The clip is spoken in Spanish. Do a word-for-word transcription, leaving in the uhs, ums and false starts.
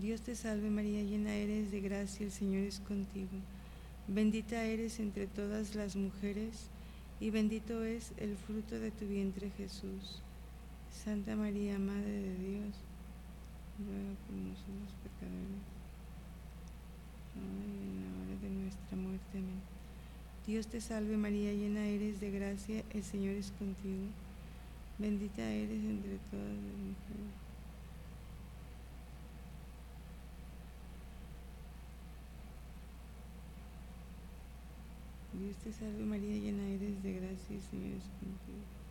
Dios te salve María, llena eres de gracia, el Señor es contigo. Bendita eres entre todas las mujeres, y bendito es el fruto de tu vientre Jesús. Santa María, Madre de Dios, ruega por nosotros pecadores, ahora y en la hora de nuestra muerte. Amén. Dios te salve María, llena eres de gracia, el Señor es contigo. Bendita eres entre todas las mujeres. Dios te salve María, llena eres de gracia, el Señor es contigo.